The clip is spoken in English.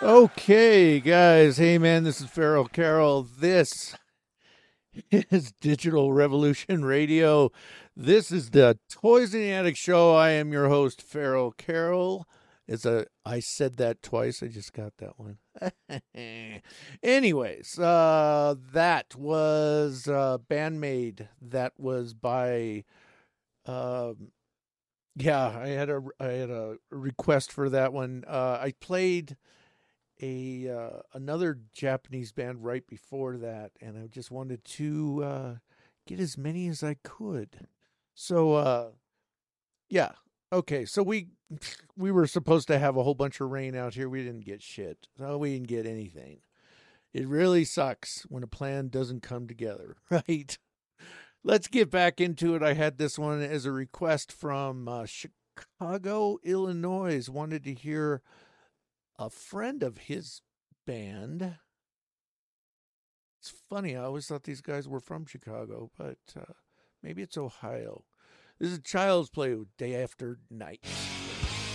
Okay, guys. Hey, man, this is Farrell Carroll. This is Digital Revolution Radio. This is the Toys in the Attic show. I am your host, Farrell Carroll. I said that twice. I just got that one. Anyways, that was Bandmade. That was by um yeah, I had a request for that one. I played a another Japanese band right before that, and I just wanted to get as many as I could. So yeah, okay. So we were supposed to have a whole bunch of rain out here. We didn't get shit. No, we didn't get anything. It really sucks when a plan doesn't come together, right? Let's get back into it. I had this one as a request from Chicago, Illinois. Wanted to hear a friend of his band. It's funny. I always thought these guys were from Chicago, but maybe it's Ohio. This is Child's Play with Day After Night.